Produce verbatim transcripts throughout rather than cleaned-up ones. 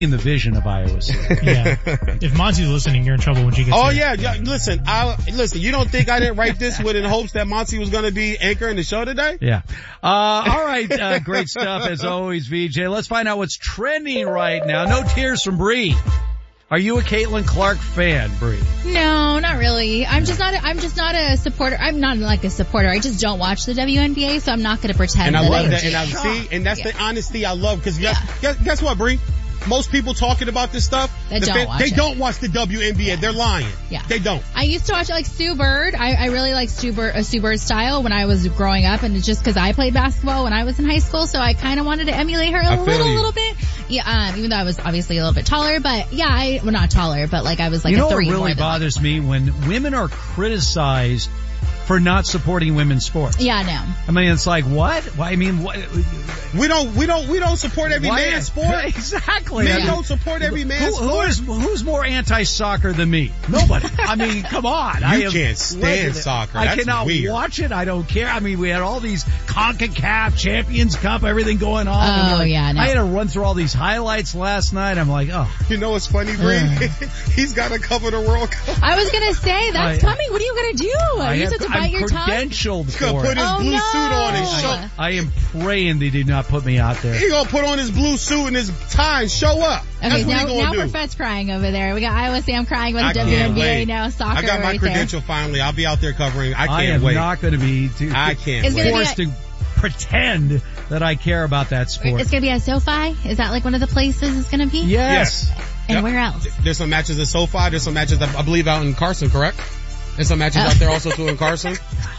in the vision of Iowa State. Yeah. If Monty's listening, you're in trouble when she gets Oh here. yeah, yeah, listen, I, listen, you don't think I didn't write this with in hopes that Monty was gonna be anchoring the show today? Yeah. Uh, all right, uh, great stuff as always, V J. Let's find out what's trending right now. No tears from Bree. Are you a Caitlin Clark fan, Bree? No, not really. I'm just not. A, I'm just not a supporter. I'm not like a supporter. I just don't watch the W N B A, so I'm not going to pretend. And I that love I that. do. And I see, and that's Yeah. the honesty I love. Because guess, Yeah. guess, guess what, Bree? Most people talking about this stuff, That the don't fan- watch they it. don't watch the W N B A. Yeah. They're lying. Yeah. They don't. I used to watch like Sue Bird. I, I really like Sue Bird, uh, Sue Bird style when I was growing up, and it's just because I played basketball when I was in high school, so I kind of wanted to emulate her a I feel little, you. little bit. Yeah, um, even though I was obviously a little bit taller, but yeah, I well not taller, but like I was like you know a three. what more really than bothers me? When women are criticized for not supporting women's sports. Yeah, no. I mean, it's like, what? Why? I mean, what? We don't, we don't, we don't support every why- man's sport. Exactly. Men I mean, don't support every man's who, who sport. is, who's more anti-soccer than me? Nobody. I mean, come on. I You am can't stand resident. soccer. I That's cannot weird. watch it. I don't care. I mean, we had all these CONCACAF, Champions Cup, everything going on. Oh, And, like, yeah, no. I had to run through all these highlights last night. I'm like, oh. You know what's funny, Bree? He's got to cover the World Cup. I was gonna say that's I- coming. What are you gonna do? I you have, just have to I'm bite your tongue. credentialed He's gonna for put it. his Oh, blue no. suit on and show. I- I am praying they did not put me out there. He gonna put on his blue suit and his tie and show up. Okay, That's what now, he gonna now do. Profet's crying over there. We got Iowa Sam crying I about the can't W N B A wait. now. Soccer I got my right credential finally. I'll be out there covering. I can't I am wait. not going to be too, I can't It's wait. gonna be forced to pretend that I care about that there. sport. It's gonna be at SoFi. Is that like one of the places it's gonna be? Yes. And Yep. where else? There's some matches at SoFi. There's some matches, I believe, out in Carson, correct? There's some matches Oh. out there also too in Carson.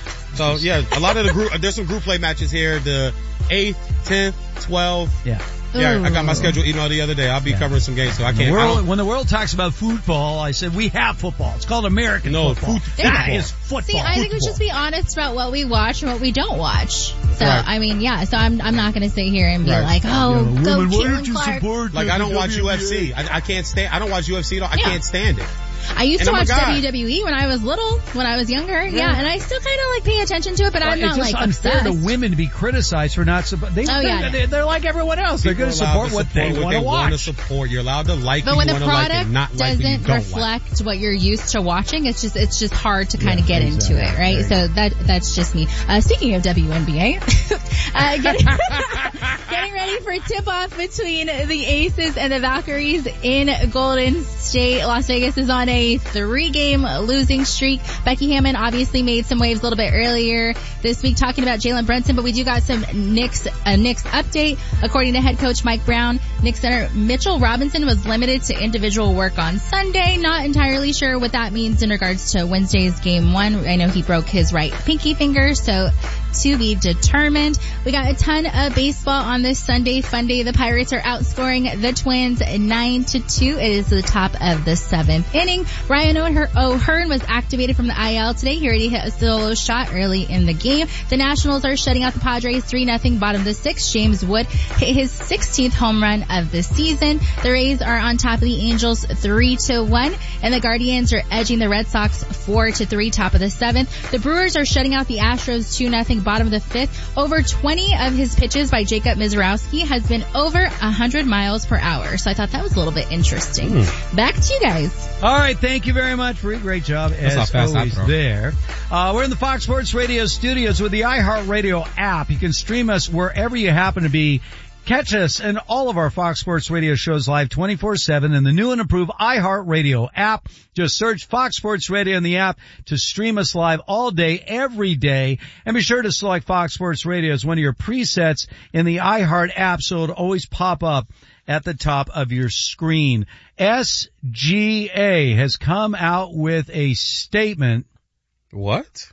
So yeah, a lot of the group, there's some group play matches here. The eighth, tenth, twelfth. Yeah. Yeah, I got my Ooh. schedule emailed the other day. I'll be Yeah. covering some games, so I The can't. I world, don't- when the world talks about football, I said we have football. It's called American No, football. foot- That football. is football. See, I think we should just be honest about what we watch and what we don't watch. So, Right. I mean, yeah, so I'm, I'm not gonna sit here and be Right. like, oh, Yeah, go women, why Caitlin don't you Clark. support like the I don't watch W N B A? U F C. I, I can't stand. I don't watch U F C. Though. I Yeah. can't stand it. I used And to I'm a watch guy. W W E when I was little, when I was younger, yeah, and I still kind of like pay attention to it, but I'm Well, not it's just like unfair obsessed. to women to be criticized for not support. They, Oh, they're, yeah. they're, they're like everyone else. They're People going to are allowed support what they support want to wanna watch. support. You're allowed to like. But what when you the wanna like product and not like what you doesn't don't like. reflect what you're used to watching, it's just it's just hard to kind Yeah, of get exactly. into it, right? There So that that's just me. Uh, speaking of W N B A, uh, getting, getting ready for tip-off between the Aces and the Valkyries in Golden State. Las Vegas is on a three-game losing streak. Becky Hammon obviously made some waves a little bit earlier this week talking about Jalen Brunson, but we do got some Knicks a Knicks update. According to head coach Mike Brown, Knicks center Mitchell Robinson was limited to individual work on Sunday. Not entirely sure what that means in regards to Wednesday's game one. I know he broke his right pinky finger, so to be determined. We got a ton of baseball on this Sunday fun day. The Pirates are outscoring the Twins nine to two. It is the top of the seventh inning. Ryan O'Hearn O'Hearn was activated from the I L today. He already hit a solo shot early in the game. The Nationals are shutting out the Padres three nothing bottom of the sixth. James Wood hit his sixteenth home run of the season. The Rays are on top of the Angels three to one, and the Guardians are edging the Red Sox four to three, top of the seventh. The Brewers are shutting out the Astros two nothing bottom of the fifth. Over twenty of his pitches by Jacob Mizorowski has been over one hundred miles per hour. So I thought that was a little bit interesting. Mm. Back to you guys. All right, thank you very much, Bree. Great job That's how as fast I always throw. there. Uh, we're in the Fox Sports Radio studios with the iHeartRadio app. You can stream us wherever you happen to be. Catch us and all of our Fox Sports Radio shows live twenty-four seven in the new and improved iHeartRadio app. Just search Fox Sports Radio in the app to stream us live all day, every day. And be sure to select Fox Sports Radio as one of your presets in the iHeart app so it'll always pop up at the top of your screen. S G A has come out with a statement. What?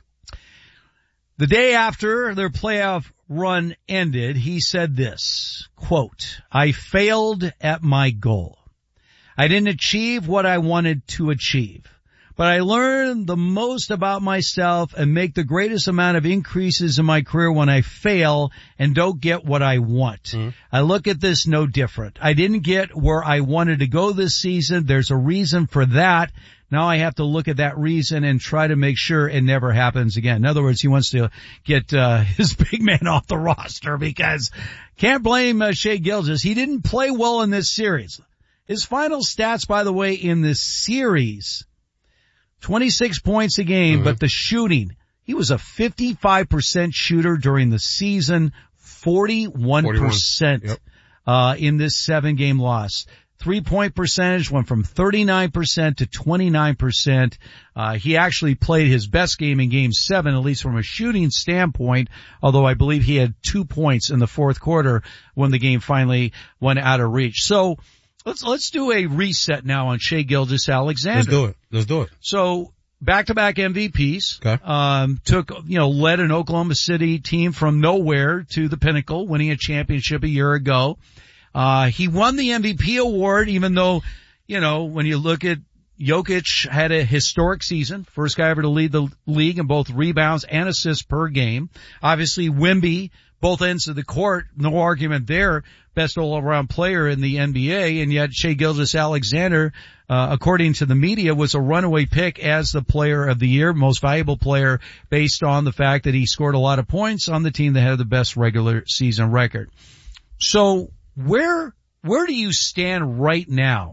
The day after their playoff run ended, he said this, quote, I failed at my goal. I didn't achieve what I wanted to achieve, but I learned the most about myself and make the greatest amount of increases in my career when I fail and don't get what I want. Mm-hmm. I look at this no different. I didn't get where I wanted to go this season. There's a reason for that. Now I have to look at that reason and try to make sure it never happens again. In other words, he wants to get uh, his big man off the roster because can't blame uh, Shai Gilgeous. He didn't play well in this series. His final stats, by the way, in this series, twenty-six points a game, mm-hmm. but the shooting, he was a fifty-five percent shooter during the season, forty-one percent forty-one. Yep. uh, in this seven game loss. Three-point percentage went from thirty-nine percent to twenty-nine percent. Uh, he actually played his best game in game seven, at least from a shooting standpoint, although I believe he had two points in the fourth quarter when the game finally went out of reach. So let's, let's do a reset now on Shai Gilgeous-Alexander. Let's do it. Let's do it. So back-to-back M V Ps. Okay. Um, took, you know, led an Oklahoma City team from nowhere to the pinnacle, winning a championship a year ago. Uh, he won the M V P award, even though, you know, when you look at Jokic had a historic season, first guy ever to lead the league in both rebounds and assists per game. Obviously, Wemby, both ends of the court, no argument there, best all-around player in the N B A, and yet Shai Gilgeous-Alexander, uh, according to the media, was a runaway pick as the player of the year, most valuable player, based on the fact that he scored a lot of points on the team that had the best regular season record. So, Where, where do you stand right now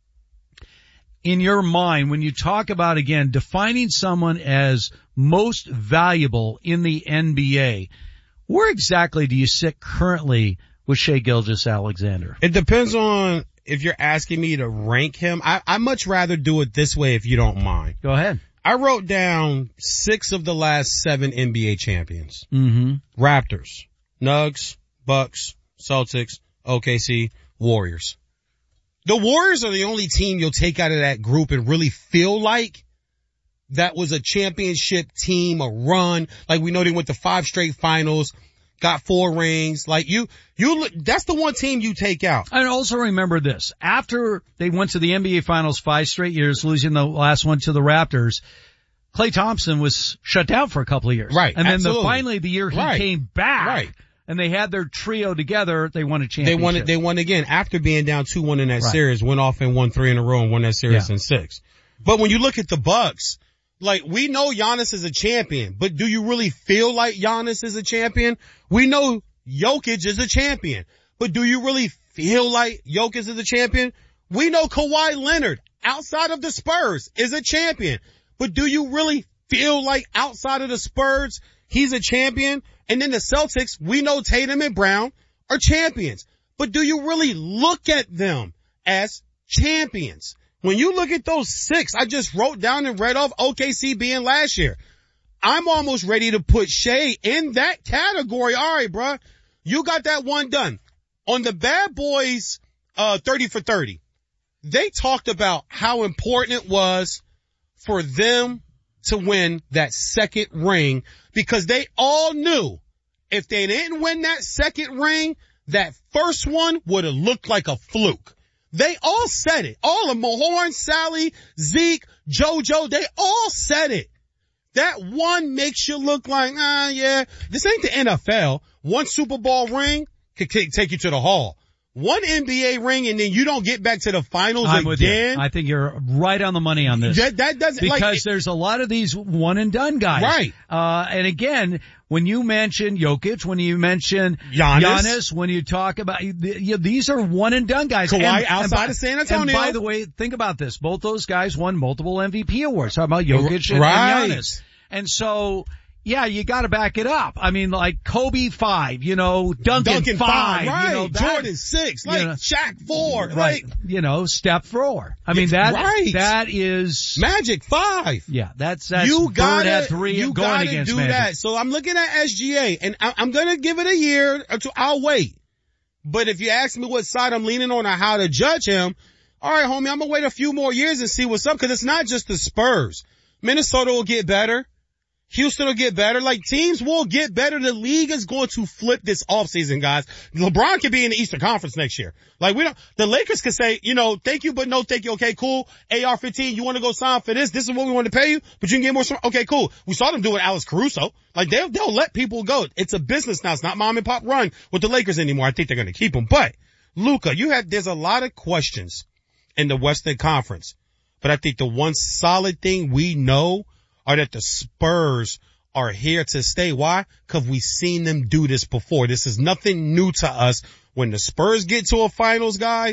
in your mind when you talk about, again, defining someone as most valuable in the N B A? Where exactly do you sit currently with Shai Gilgeous-Alexander? It depends on if you're asking me to rank him. I, I much rather do it this way if you don't mind. Go ahead. I wrote down six of the last seven N B A champions. Mm-hmm. Raptors, Nuggets, Bucks, Celtics, O K C, Warriors. The Warriors are the only team you'll take out of that group and really feel like that was a championship team, a run. Like we know they went to five straight finals, got four rings. Like you, you, that's the one team you take out. And also remember this. After they went to the N B A finals five straight years, losing the last one to the Raptors, Klay Thompson was shut down for a couple of years. Right. And absolutely. then the, finally the year he right. came back. Right. And they had their trio together. They won a championship. They won it. They won again after being down two one in that right. series. Went off and won three in a row and won that series yeah. in six. But when you look at the Bucks, like we know Giannis is a champion, but do you really feel like Giannis is a champion? We know Jokic is a champion, but do you really feel like Jokic is a champion? We know Kawhi Leonard outside of the Spurs is a champion, but do you really feel like outside of the Spurs he's a champion? And then the Celtics, we know Tatum and Brown are champions. But do you really look at them as champions? When you look at those six, I just wrote down and read off O K C being last year. I'm almost ready to put Shai in that category. All right, bruh. You got that one done. On the Bad Boys, uh, thirty for thirty, they talked about how important it was for them to win that second ring because they all knew if they didn't win that second ring, that first one would have looked like a fluke. They all said it. All of Mahorn, Sally, Zeke, JoJo, they all said it. That one makes you look like, ah, yeah, this ain't the N F L. One Super Bowl ring could take you to the Hall. One N B A ring and then you don't get back to the finals I'm with again. You. I think you're right on the money on this. That, that doesn't, because like, there's a lot of these one and done guys. Right. Uh, and again, when you mention Jokic, when you mention Giannis, Giannis when you talk about, you know, these are one and done guys. Kawhi and, outside and by, of San Antonio. And by the way, think about this. Both those guys won multiple M V P awards. How about Jokic and, right. and Giannis? And so, yeah, you gotta back it up. I mean, like Kobe five, you know, Duncan, Duncan five, five, right. you know, that, Jordan six, like, you know, Shaq four, right. Like, you know, Steph four. I mean, that, right. that is Magic five. Yeah, that's, that's, you gotta, Bird at three you going gotta against do Magic. that. So I'm looking at S G A and I, I'm gonna give it a year or two. I'll wait. But if you ask me what side I'm leaning on or how to judge him, all right, homie, I'm gonna wait a few more years and see what's up because it's not just the Spurs. Minnesota will get better. Houston will get better. Like, teams will get better. The league is going to flip this offseason, guys. LeBron could be in the Eastern Conference next year. Like, we don't, the Lakers could say, you know, thank you, but no thank you. Okay, cool. A R fifteen, you want to go sign for this? This is what we want to pay you, but you can get more. Okay, cool. We saw them do it with Alex Caruso. Like, they'll, they'll let people go. It's a business now. It's not mom and pop run with the Lakers anymore. I think they're going to keep them. But, Luka, you have, there's a lot of questions in the Western Conference. But I think the one solid thing we know are that the Spurs are here to stay. Why? Because we've seen them do this before. This is nothing new to us. When the Spurs get to a finals, guys,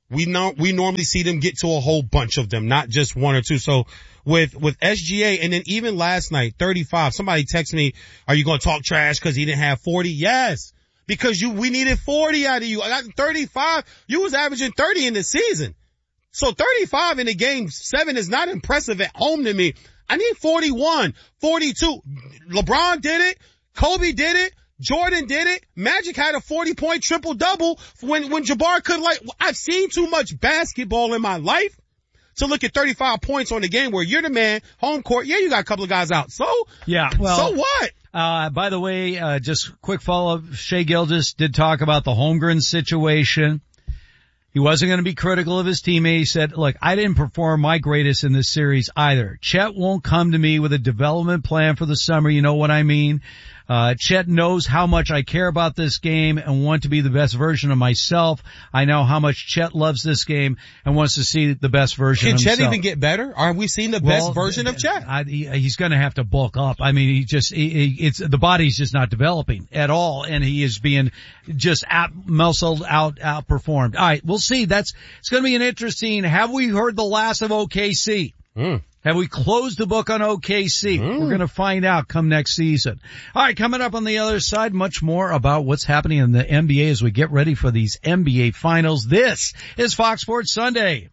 We know, we normally see them get to a whole bunch of them, not just one or two. So with, with S G A, and then even last night, thirty-five, somebody texted me, are you going to talk trash because he didn't have forty? Yes. Because you, we needed forty out of you. I got thirty-five. You was averaging thirty in the season. So thirty-five in the game seven is not impressive at home to me. I need forty-one, forty-two. LeBron did it. Kobe did it. Jordan did it. Magic had a forty point triple double when, when Jabbar could like, I've seen too much basketball in my life to look at thirty-five points on the game where you're the man, home court. Yeah, you got a couple of guys out. So, yeah, well, so what? Uh, by the way, uh, just quick follow-up. Shai Gilgeous did talk about the Holmgren situation. He wasn't going to be critical of his teammate. He said, look, I didn't perform my greatest in this series either. Chet won't come to me with a development plan for the summer. You know what I mean? Uh, Chet knows how much I care about this game and want to be the best version of myself. I know how much Chet loves this game and wants to see the best version Can of himself. Can Chet even get better? Are we seeing the well, best version of Chet? I, he, he's going to have to bulk up. I mean, he just, he, he, it's, the body's just not developing at all, and he is being just out, muscled out, outperformed. All right, we'll see. That's, it's going to be an interesting, have we heard the last of O K C? Mm. Have we closed the book on O K C? Mm. We're going to find out come next season. All right, coming up on the other side, much more about what's happening in the N B A as we get ready for these N B A finals. This is Fox Sports Sunday.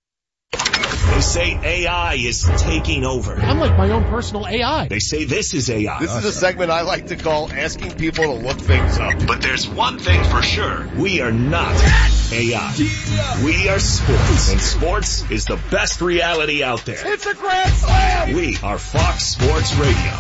They say A I is taking over. I'm like my own personal A I. They say this is A I. This is a segment I like to call asking people to look things up. But there's one thing for sure. We are not A I. We are sports. And sports is the best reality out there. It's a grand slam! We are Fox Sports Radio.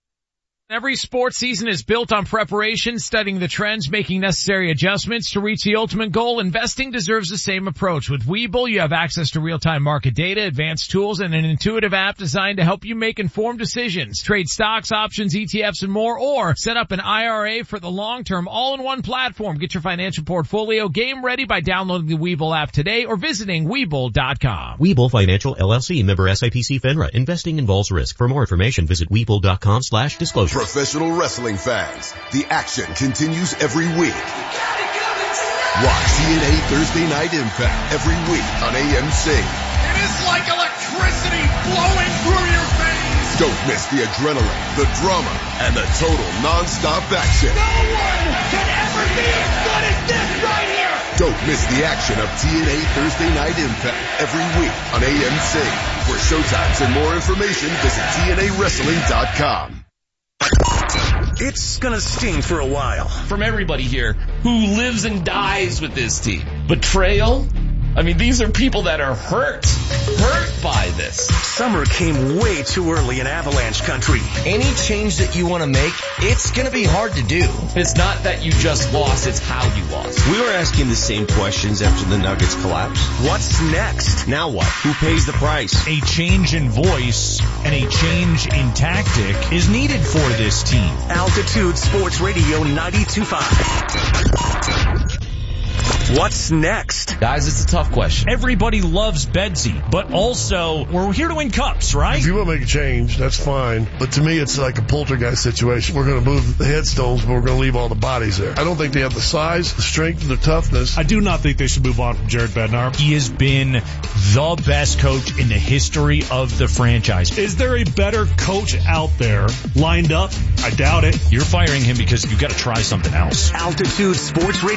Every sports season is built on preparation, studying the trends, making necessary adjustments to reach the ultimate goal. Investing deserves the same approach. With Webull, you have access to real-time market data, advanced tools, and an intuitive app designed to help you make informed decisions. Trade stocks, options, E T Fs, and more, or set up an I R A for the long-term all-in-one platform. Get your financial portfolio game ready by downloading the Webull app today or visiting Webull dot com. Webull Financial, L L C, member S I P C FINRA. Investing involves risk. For more information, visit Webull dot com slash disclosure. Professional wrestling fans, the action continues every week. Watch T N A Thursday Night Impact every week on A M C. It is like electricity blowing through your veins. Don't miss the adrenaline, the drama, and the total non-stop action. No one can ever be as good as this right here. Don't miss the action of T N A Thursday Night Impact every week on A M C. For showtimes and more information, visit T N A wrestling dot com. It's gonna sting for a while. From everybody here who lives and dies with this team. Betrayal? I mean, these are people that are hurt. Hurt by this. Summer came way too early in Avalanche country. Any change that you want to make, it's going to be hard to do. It's not that you just lost, it's how you lost. We were asking the same questions after the Nuggets collapsed. What's next? Now what? Who pays the price? A change in voice and a change in tactic is needed for this team. Altitude Sports Radio ninety-two point five. What's next? Guys, it's a tough question. Everybody loves Bedsy, but also we're here to win cups, right? If you want to make a change, that's fine. But to me, it's like a poltergeist situation. We're going to move the headstones, but we're going to leave all the bodies there. I don't think they have the size, the strength, and the toughness. I do not think they should move on from Jared Bednar. He has been the best coach in the history of the franchise. Is there a better coach out there lined up? I doubt it. You're firing him because you've got to try something else. Altitude Sports Radio.